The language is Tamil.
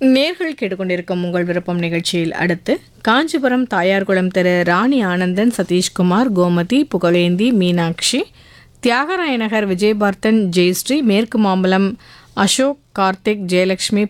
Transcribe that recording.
நேர்கள் கேட்டுக்கொண்டிருக்கும் உங்கள் விருப்பம் நிகழ்ச்சியில் அடுத்து காஞ்சிபுரம் தாயார்குளம் திரு ராணி ஆனந்தன், சதீஷ்குமார், கோமதி, புகழேந்தி, மீனாட்சி, தியாகராய நகர் விஜயபார்த்தன், ஜெயஸ்ரீ, மேற்கு மாம்பலம் அசோக், கார்த்திக், ஜெயலட்சுமி,